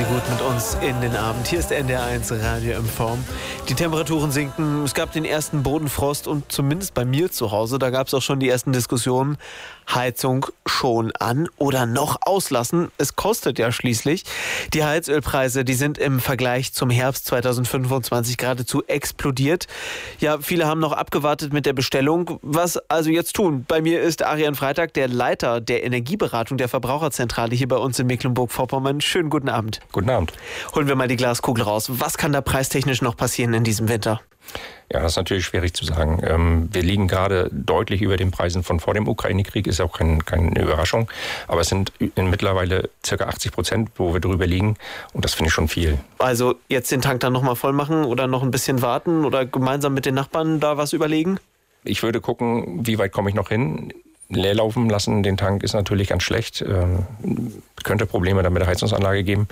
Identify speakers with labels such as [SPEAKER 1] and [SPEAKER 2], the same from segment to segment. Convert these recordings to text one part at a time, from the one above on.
[SPEAKER 1] Sie gut mit uns in den Abend. Hier ist NDR1 Radio im Form. Die Temperaturen sinken. Es gab den ersten Bodenfrost und zumindest bei mir zu Hause, da gab es auch schon die ersten Diskussionen. Heizung schon an oder noch auslassen. Es kostet ja schließlich. Die Heizölpreise, die sind im Vergleich zum Herbst 2025 geradezu explodiert. Ja, viele haben noch abgewartet mit der Bestellung. Was also jetzt tun? Bei mir ist Arian Freitag, der Leiter der Energieberatung der Verbraucherzentrale hier bei uns in Mecklenburg-Vorpommern. Schönen guten Abend.
[SPEAKER 2] Guten Abend.
[SPEAKER 1] Holen wir mal die Glaskugel raus. Was kann da preistechnisch noch passieren in diesem Winter?
[SPEAKER 2] Ja, das ist natürlich schwierig zu sagen. Wir liegen gerade deutlich über den Preisen von vor dem Ukraine-Krieg, ist auch keine Überraschung. Aber es sind mittlerweile ca. 80%, wo wir drüber liegen. Und das finde ich schon viel. Also
[SPEAKER 1] jetzt den Tank dann nochmal voll machen oder noch ein bisschen warten oder gemeinsam mit den Nachbarn da was überlegen?
[SPEAKER 2] Ich würde gucken, wie weit komme ich noch hin. Leer laufen lassen, den Tank ist natürlich ganz schlecht. Könnte Probleme dann mit der Heizungsanlage geben.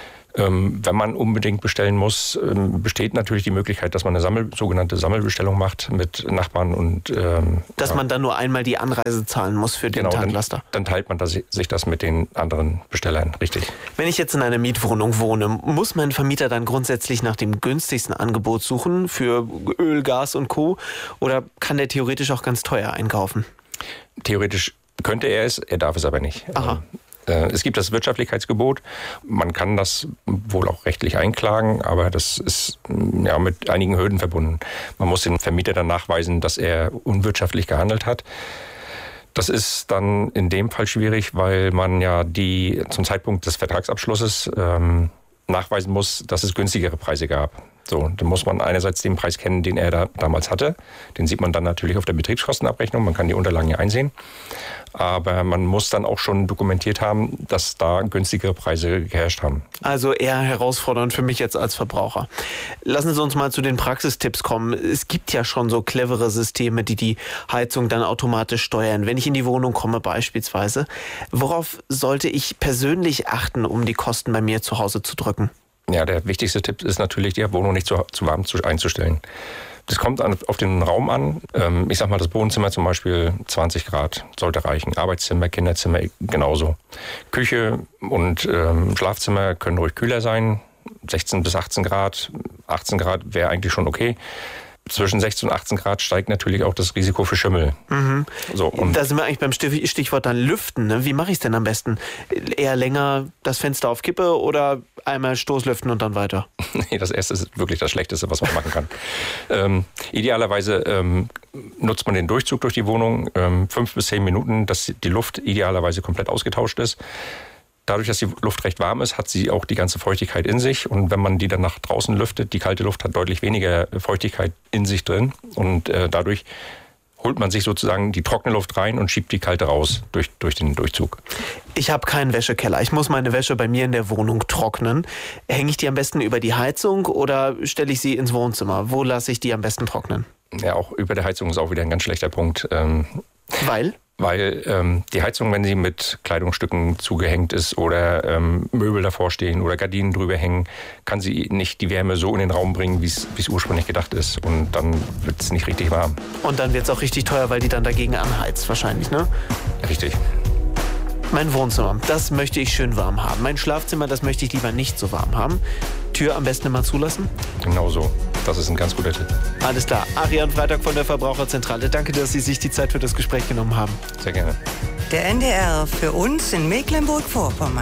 [SPEAKER 2] Wenn man unbedingt bestellen muss, besteht natürlich die Möglichkeit, dass man eine sogenannte Sammelbestellung macht mit Nachbarn. Und
[SPEAKER 1] dass man dann nur einmal die Anreise zahlen muss für den Tanklaster.
[SPEAKER 2] Dann teilt man sich das mit den anderen Bestellern, richtig.
[SPEAKER 1] Wenn ich jetzt in einer Mietwohnung wohne, muss mein Vermieter dann grundsätzlich nach dem günstigsten Angebot suchen für Öl, Gas und Co. Oder kann der theoretisch auch ganz teuer einkaufen?
[SPEAKER 2] Theoretisch könnte er es, er darf es aber nicht.
[SPEAKER 1] Aha.
[SPEAKER 2] Es gibt das Wirtschaftlichkeitsgebot. Man kann das wohl auch rechtlich einklagen, aber das ist ja mit einigen Hürden verbunden. Man muss den Vermieter dann nachweisen, dass er unwirtschaftlich gehandelt hat. Das ist dann in dem Fall schwierig, weil man ja zum Zeitpunkt des Vertragsabschlusses nachweisen muss, dass es günstigere Preise gab. So, dann muss man einerseits den Preis kennen, den er da damals hatte. Den sieht man dann natürlich auf der Betriebskostenabrechnung. Man kann die Unterlagen hier einsehen. Aber man muss dann auch schon dokumentiert haben, dass da günstigere Preise geherrscht haben.
[SPEAKER 1] Also eher herausfordernd für mich jetzt als Verbraucher. Lassen Sie uns mal zu den Praxistipps kommen. Es gibt ja schon so clevere Systeme, die die Heizung dann automatisch steuern. Wenn ich in die Wohnung komme beispielsweise, worauf sollte ich persönlich achten, um die Kosten bei mir zu Hause zu drücken?
[SPEAKER 2] Ja, der wichtigste Tipp ist natürlich, die Wohnung nicht zu warm einzustellen. Das kommt auf den Raum an. Ich sag mal, das Wohnzimmer zum Beispiel 20 Grad sollte reichen. Arbeitszimmer, Kinderzimmer genauso. Küche und Schlafzimmer können ruhig kühler sein. 16 bis 18 Grad. 18 Grad wäre eigentlich schon okay. Zwischen 16 und 18 Grad steigt natürlich auch das Risiko für Schimmel.
[SPEAKER 1] Mhm. So, und da sind wir eigentlich beim Stichwort dann Lüften. Ne? Wie mache ich es denn am besten? Eher länger das Fenster auf Kippe oder einmal Stoßlüften und dann weiter?
[SPEAKER 2] Nee, das erste ist wirklich das Schlechteste, was man machen kann. Idealerweise nutzt man den Durchzug durch die Wohnung, 5 bis 10 Minuten, dass die Luft idealerweise komplett ausgetauscht ist. Dadurch, dass die Luft recht warm ist, hat sie auch die ganze Feuchtigkeit in sich. Und wenn man die dann nach draußen lüftet, die kalte Luft hat deutlich weniger Feuchtigkeit in sich drin. Und dadurch holt man sich sozusagen die trockene Luft rein und schiebt die kalte raus durch den Durchzug.
[SPEAKER 1] Ich habe keinen Wäschekeller. Ich muss meine Wäsche bei mir in der Wohnung trocknen. Hänge ich die am besten über die Heizung oder stelle ich sie ins Wohnzimmer? Wo lasse ich die am besten trocknen?
[SPEAKER 2] Ja, auch über der Heizung ist auch wieder ein ganz schlechter Punkt.
[SPEAKER 1] Weil?
[SPEAKER 2] Weil die Heizung, wenn sie mit Kleidungsstücken zugehängt ist oder Möbel davor stehen oder Gardinen drüber hängen, kann sie nicht die Wärme so in den Raum bringen, wie es ursprünglich gedacht ist. Und dann wird es nicht richtig warm.
[SPEAKER 1] Und dann wird es auch richtig teuer, weil die dann dagegen anheizt wahrscheinlich, ne?
[SPEAKER 2] Richtig.
[SPEAKER 1] Mein Wohnzimmer, das möchte ich schön warm haben. Mein Schlafzimmer, das möchte ich lieber nicht so warm haben. Tür am besten immer zulassen?
[SPEAKER 2] Genau so. Das ist ein ganz guter Tipp.
[SPEAKER 1] Alles klar. Arian Freitag von der Verbraucherzentrale. Danke, dass Sie sich die Zeit für das Gespräch genommen haben.
[SPEAKER 2] Sehr gerne.
[SPEAKER 3] Der NDR für uns in Mecklenburg-Vorpommern.